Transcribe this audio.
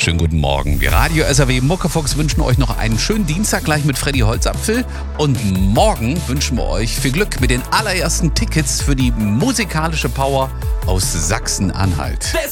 wunderschönen guten Morgen. Wir Radio SAW Muckefuchs wünschen euch noch einen schönen Dienstag gleich mit Freddy Holzapfel. Und morgen wünschen wir euch viel Glück mit den allerersten Tickets für die musikalische Power aus Sachsen-Anhalt.